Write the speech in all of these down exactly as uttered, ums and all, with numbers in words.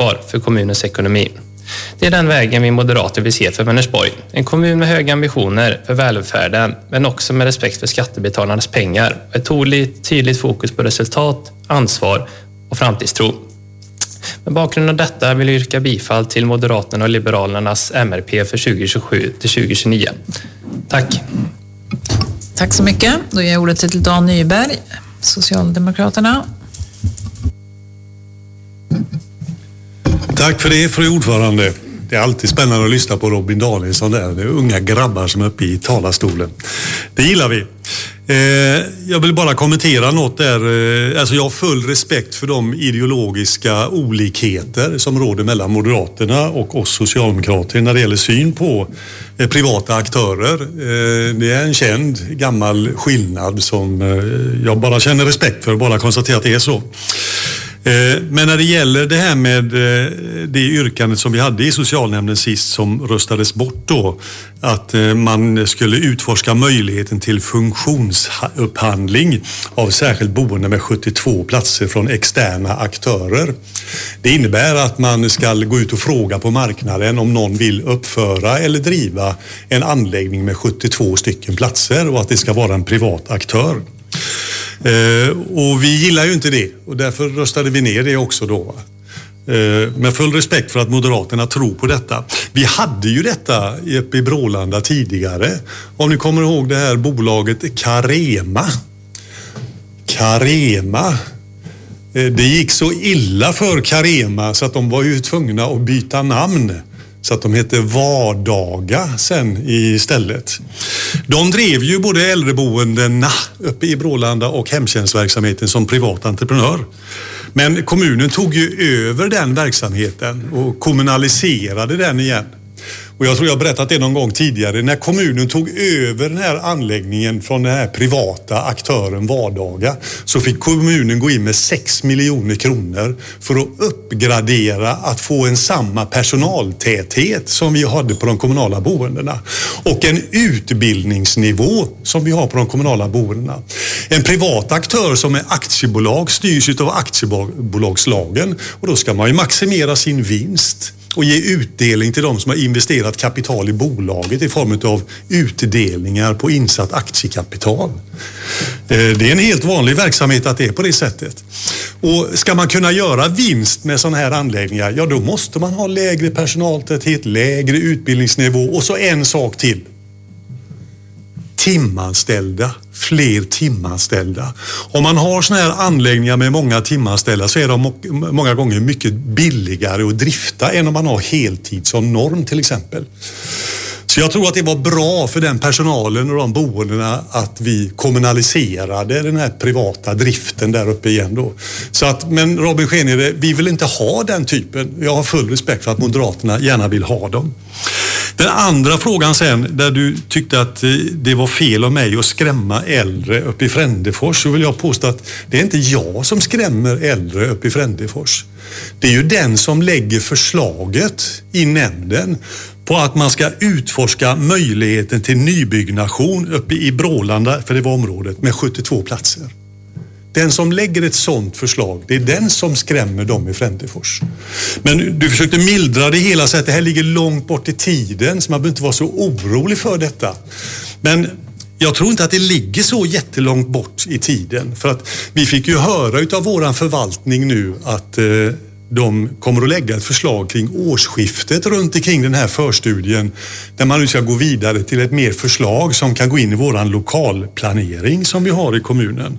ansvar för kommunens ekonomi. Det är den vägen vi moderater vill se för Vänersborg. En kommun med höga ambitioner för välfärden, men också med respekt för skattebetalarnas pengar. Ett tydligt, tydligt fokus på resultat, ansvar och framtidstro. Med bakgrund av detta vill jag yrka bifall till Moderaterna och Liberalernas M R P för tjugo tjugosju till tjugo tjugonio. Tack. Tack så mycket. Då ger jag ordet till Dan Nyberg, Socialdemokraterna. Tack för det, fru ordförande. Det är alltid spännande att lyssna på Robin Danielsson där. Det är unga grabbar som är uppe i talarstolen. Det gillar vi. Eh, jag vill bara kommentera något där. Alltså jag har full respekt för de ideologiska olikheter som råder mellan Moderaterna och oss socialdemokrater när det gäller syn på eh, privata aktörer. Eh, det är en känd gammal skillnad som eh, jag bara känner respekt för, bara konstatera att det är så. Men när det gäller det här med det yrkandet som vi hade i socialnämnden sist som röstades bort då, att man skulle utforska möjligheten till funktionsupphandling av särskilt boende med sjuttiotvå platser från externa aktörer. Det innebär att man ska gå ut och fråga på marknaden om någon vill uppföra eller driva en anläggning med sjuttiotvå stycken platser och att det ska vara en privat aktör. Uh, och vi gillar ju inte det och därför röstade vi ner det också då. Uh, med full respekt för att Moderaterna tror på detta. Vi hade ju detta uppe i Brålanda tidigare. Om ni kommer ihåg det här bolaget Carema. Carema. Uh, det gick så illa för Carema så att de var ju tvungna att byta namn. Så att de heter Vardaga sen istället. De drev ju både äldreboendena uppe i Brålanda och hemtjänstverksamheten som privat entreprenör. Men kommunen tog ju över den verksamheten och kommunaliserade den igen. Och jag tror jag har berättat det någon gång tidigare. När kommunen tog över den här anläggningen från den här privata aktören Vardaga så fick kommunen gå in med sex miljoner kronor för att uppgradera att få en samma personaltäthet som vi hade på de kommunala boendena. Och en utbildningsnivå som vi har på de kommunala boendena. En privat aktör som är aktiebolag styrs av aktiebolagslagen och då ska man ju maximera sin vinst och ge utdelning till de som har investerat kapital i bolaget i form av utdelningar på insatt aktiekapital. Det är en helt vanlig verksamhet att det är på det sättet. Och ska man kunna göra vinst med sådana här anläggningar, ja då måste man ha lägre personaltäthet, lägre utbildningsnivå och så en sak till. Timanställda, fler timanställda. Om man har såna här anläggningar med många timanställda så är de många gånger mycket billigare att drifta än om man har heltid som norm till exempel. Så jag tror att det var bra för den personalen och de boendena att vi kommunaliserade den här privata driften där uppe igen då. Så att, men Robin Schenede, vi vill inte ha den typen. Jag har full respekt för att Moderaterna gärna vill ha dem. Den andra frågan sen, där du tyckte att det var fel av mig att skrämma äldre uppe i Frändefors, så vill jag påstå att det är inte jag som skrämmer äldre uppe i Frändefors. Det är ju den som lägger förslaget i nämnden på att man ska utforska möjligheten till nybyggnation uppe i Brålanda, för det var området, med sjuttiotvå platser. Den som lägger ett sånt förslag, det är den som skrämmer dem i Frändefors. Men du försökte mildra det hela så att det här ligger långt bort i tiden, så man behöver inte vara så orolig för detta. Men jag tror inte att det ligger så jättelångt bort i tiden. För att vi fick ju höra utav våran förvaltning nu att eh, de kommer att lägga ett förslag kring årsskiftet runt omkring den här förstudien där man nu ska gå vidare till ett mer förslag som kan gå in i våran lokalplanering som vi har i kommunen.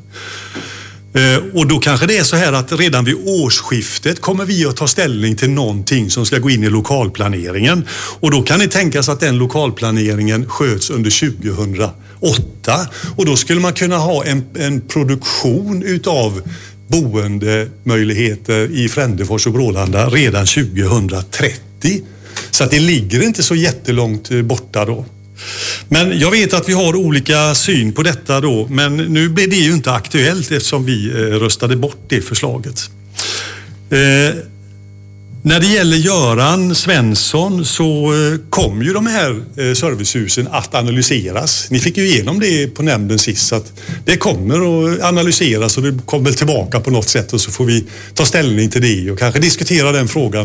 Och då kanske det är så här att redan vid årsskiftet kommer vi att ta ställning till någonting som ska gå in i lokalplaneringen. Och då kan ni tänka sig att den lokalplaneringen sköts under tjugohundraåtta. Och då skulle man kunna ha en, en produktion utav boendemöjligheter i Frändefors och Brålanda redan tjugohundratrettio. Så att det ligger inte så jättelångt borta då. Men jag vet att vi har olika syn på detta då, men nu blir det ju inte aktuellt eftersom vi röstade bort det förslaget. Eh, när det gäller Göran Svensson så kommer ju de här servicehusen att analyseras. Ni fick ju igenom det på nämnden sist, så att det kommer att analyseras och det kommer tillbaka på något sätt och så får vi ta ställning till det och kanske diskutera den frågan